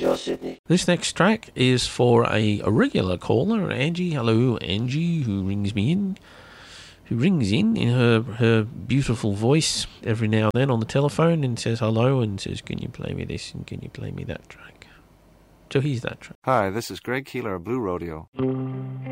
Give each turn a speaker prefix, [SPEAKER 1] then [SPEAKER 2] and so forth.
[SPEAKER 1] You're Sydney.
[SPEAKER 2] This next track is for a regular caller, Angie. Hello, Angie, who rings in her beautiful voice every now and then on the telephone and says hello and says, can you play me this and can you play me that track? So here's that track.
[SPEAKER 3] Hi, this is Greg Keeler of Blue Rodeo.